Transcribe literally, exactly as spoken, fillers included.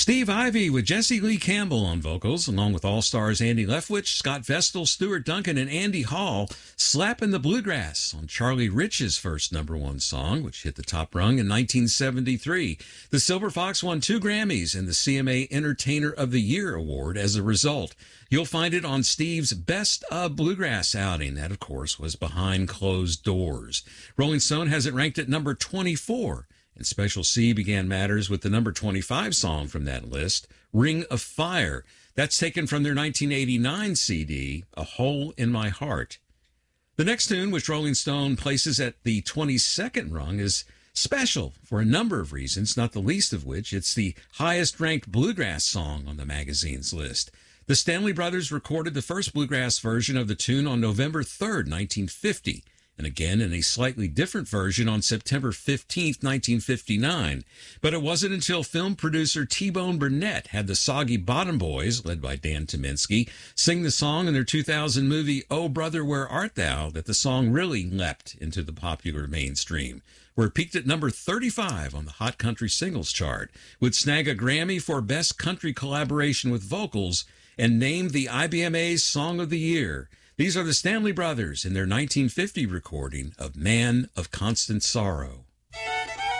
Steve Ivy with Jesse Lee Campbell on vocals, along with All-Stars Andy Leftwich, Scott Vestal, Stuart Duncan, and Andy Hall, slapping the bluegrass on Charlie Rich's first number one song, which hit the top rung in nineteen seventy-three. The Silver Fox won two Grammys and the C M A Entertainer of the Year award as a result. You'll find it on Steve's Best of Bluegrass outing. That, of course, was Behind Closed Doors. Rolling Stone has it ranked at number twenty-four. And Special C began matters with the number twenty-five song from that list, Ring of Fire. That's taken from their nineteen eighty-nine C D, A Hole in My Heart. The next tune, which Rolling Stone places at the twenty-second rung, is special for a number of reasons, not the least of which it's the highest-ranked bluegrass song on the magazine's list. The Stanley Brothers recorded the first bluegrass version of the tune on November third, nineteen fifty. And again in a slightly different version on September fifteenth, nineteen fifty-nine. But it wasn't until film producer T-Bone Burnett had the Soggy Bottom Boys, led by Dan Tyminski, sing the song in their two thousand movie Oh Brother, Where Art Thou, that the song really leapt into the popular mainstream, where it peaked at number thirty-five on the Hot Country Singles chart, would snag a Grammy for Best Country Collaboration with Vocals, and named the I B M A's Song of the Year. These are the Stanley Brothers in their nineteen fifty recording of Man of Constant Sorrow.